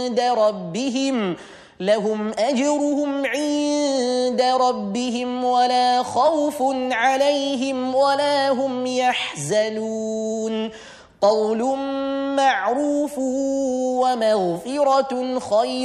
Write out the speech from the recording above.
عند ربهم لهم أجرهم عند ربهم ولا خوف عليهم ولا هم يحزنون قول معروف ومغفرة خير